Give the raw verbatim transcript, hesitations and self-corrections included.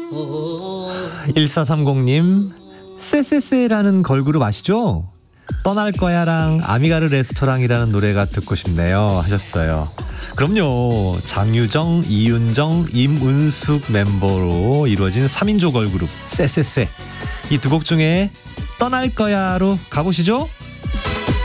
일사삼공님 쎄쎄쎄라는 걸그룹 아시죠? 떠날 거야랑 아미가르 레스토랑이라는 노래가 듣고 싶네요 하셨어요. 그럼요. 장유정, 이윤정, 임은숙 멤버로 이루어진 삼 인조 걸그룹 쎄쎄쎄. 이 두 곡 중에 떠날 거야로 가보시죠.